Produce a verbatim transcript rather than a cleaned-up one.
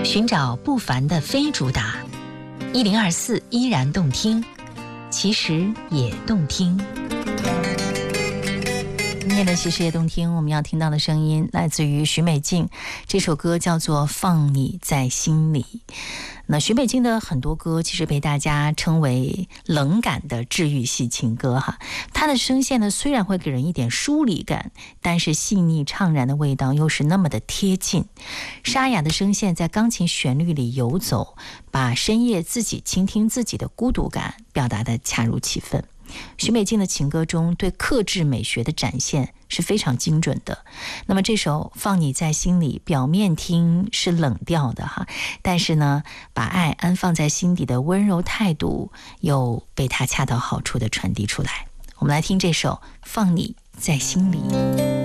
寻找不凡的非主打，一零二四依然动听，其实也动听。今天的其实也动听，我们要听到的声音来自于许美静，这首歌叫做《放你在心里》。那许美静的很多歌其实被大家称为冷感的治愈系情歌哈，她的声线呢虽然会给人一点疏离感，但是细腻怅然的味道又是那么的贴近。沙哑的声线在钢琴旋律里游走，把深夜自己倾听自己的孤独感表达得恰如其分。许美静的情歌中对克制美学的展现是非常精准的。那么这首《放你在心里》表面听是冷调的哈，但是呢，把爱安放在心底的温柔态度又被他恰到好处的传递出来。我们来听这首《放你在心里》。